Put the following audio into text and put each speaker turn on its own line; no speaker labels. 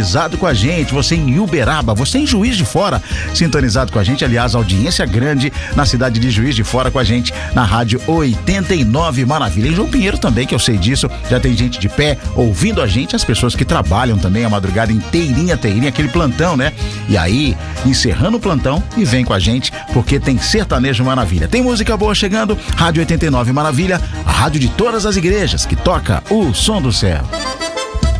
sintonizado com a gente, você em Uberaba, você em Juiz de Fora, sintonizado com a gente, aliás, audiência grande na cidade de Juiz de Fora com a gente, na rádio 89 Maravilha. Em João Pinheiro também, que eu sei disso, já tem gente de pé ouvindo a gente, as pessoas que trabalham também a madrugada inteirinha, aquele plantão, né? E aí, encerrando o plantão e vem com a gente, porque tem Sertanejo Maravilha. Tem música boa chegando, Rádio 89 Maravilha, a rádio de todas as igrejas, que toca o som do céu.